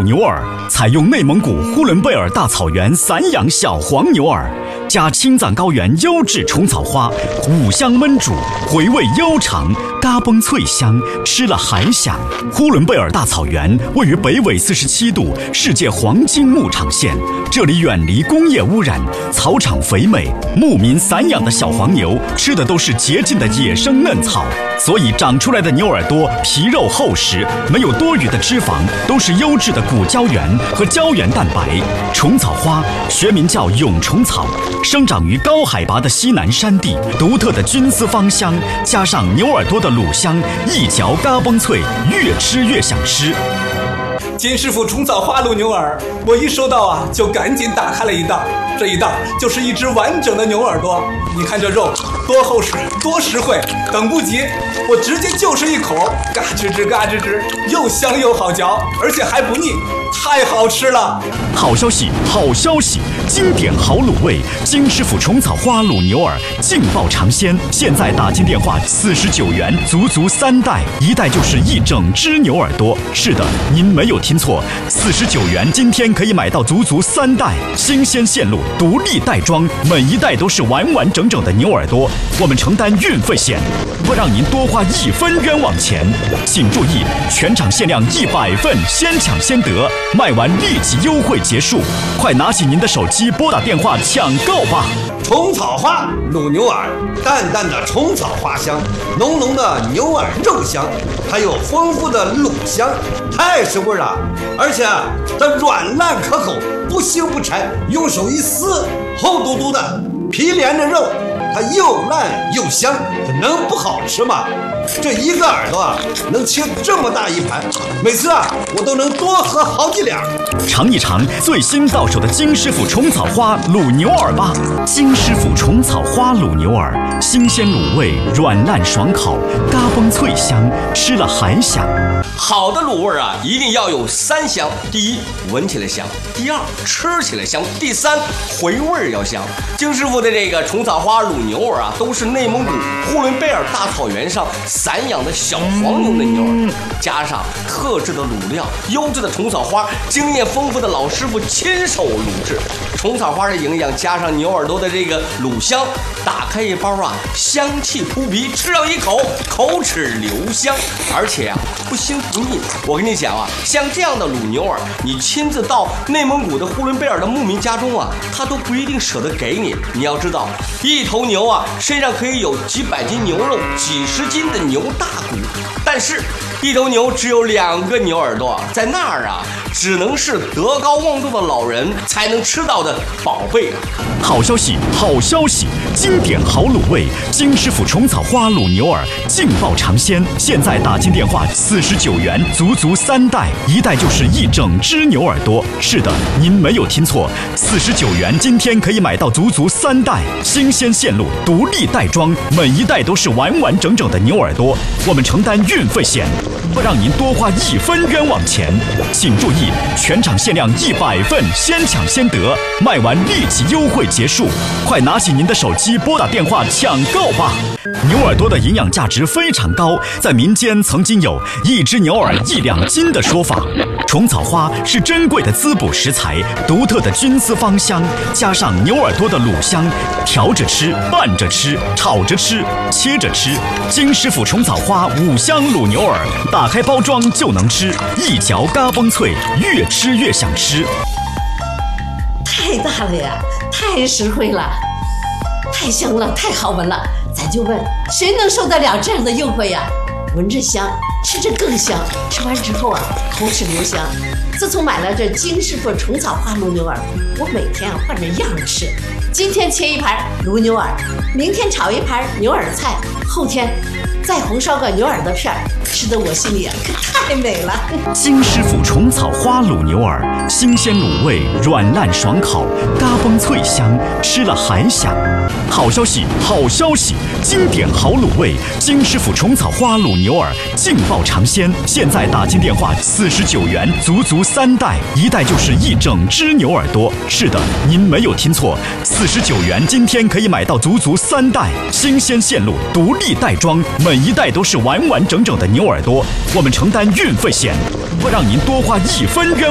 卤牛耳采用内蒙古呼伦贝尔大草原散养小黄牛耳，加青藏高原优质虫草花，5香焖煮，回味悠长，嘎嘣脆香，吃了还香。呼伦贝尔大草原位于北纬47度世界黄金牧场线，这里远离工业污染，草场肥美，牧民散养的小黄牛吃的都是洁净的野生嫩草，所以长出来的牛耳朵皮肉厚实，没有多余的脂肪，都是优质的骨胶原和胶原蛋白。虫草花学名叫蛹虫草，生长于高海拔的西南山地，独特的菌丝芳香加上牛耳朵的卤香，一嚼嘎嘣脆，越吃越想吃。 金师傅虫草花卤牛耳，我一收到就赶紧打开了一档，这一档就是一只完整的牛耳朵，你看这肉多厚实，多实惠，等不及，我直接就是一口，嘎吱吱嘎吱吱，又香又好嚼，而且还不腻，太好吃了！ 好消息，好消息！经典好卤味，金师傅虫草花卤牛耳劲爆尝鲜，现在打进电话49元，足3袋，一袋就是一整只牛耳朵。是的，您没有听错，49元今天可以买到足3袋，新鲜现卤，独立袋装，每一袋都是完完整整的牛耳朵，我们承担运费险，不让您多花1分冤枉钱。请注意，全场限量100份，先抢先得，卖完立即优惠结束，快拿起您的手机拨打电话抢购吧！ 虫草花卤牛耳，淡淡的虫草花香，浓浓的牛耳肉香，还有丰富的卤香，太实惠了！而且它软烂可口，不腥不柴，用手一撕，厚嘟嘟的皮连着肉，它又烂又香，它能不好吃吗？这一个耳朵能切这么大一盘，每次我都能多喝好几两。 尝一尝最新到手的金师傅虫草花卤牛耳吧！金师傅虫草花卤牛耳，新鲜卤味，软烂爽口，嘎嘣脆香，吃了还香。 好的卤味一定要有3香：第一，闻起来香；第二，吃起来香；第三，回味要香。金师傅的这个虫草花卤牛耳都是内蒙古呼伦贝尔大草原上散养的小黄牛的牛耳，加上特制的卤料、优质的虫草花、经验丰富的老师傅亲手卤制，虫草花的营养加上牛耳朵的这个卤香，打开一包香气扑鼻，吃上一口，口齿留香，而且不腥不腻。我跟你讲像这样的卤牛耳，你亲自到内蒙古的呼伦贝尔的牧民家中他都不一定舍得给你。你要知道，一头牛身上可以有几百斤牛肉，几十斤的牛大骨，但是一头牛只有2个牛耳朵，在那儿只能是德高望重的老人才能吃到的宝贝。 好消息，好消息！经典好卤味，金师傅虫草花卤牛耳劲爆尝鲜，现在打进电话49元，足3袋，一袋就是一整只牛耳朵。是的，您没有听错，49元今天可以买到足3袋，新鲜现卤，独立袋装，每一袋都是完完整整的牛耳朵，我们承担运费险，不让您多花1分冤枉钱。请注意，全场限量100份，先抢先得，卖完立即优惠结束，快拿起您的手机拨打电话抢购吧！牛耳朵的营养价值非常高，在民间曾经有1只牛耳1两斤的说法。虫草花是珍贵的滋补食材，独特的菌丝芳香，加上牛耳朵的卤香，调着吃，拌着吃，炒着吃，切着吃。金师傅虫草花5香卤牛耳，打开包装就能吃，一嚼嘎嘣脆，越吃越想吃。 太大了呀，太实惠了，太香了，太好闻了，咱就问谁能受得了这样的诱惑呀？闻着香，吃着更香，吃完之后口齿留香。自从买了这金师傅虫草花卤牛耳，我每天换着样吃，今天切一盘卤牛耳，明天炒一盘牛耳菜，后天再红烧个牛耳的片，吃得我心里可太美了。 金师傅虫草花卤牛耳，新鲜卤味，软烂爽口，嘎嘣脆香，吃了还香。好消息，好消息！经典好卤味，金师傅虫草花卤牛耳劲爆尝鲜，现在打进电话49元，足3袋，一袋就是一整只牛耳朵。是的，您没有听错，49元今天可以买到足3袋，新鲜现卤，独立袋装，每一袋都是完完整整的牛耳朵，我们承担运费险，不让您多花1分冤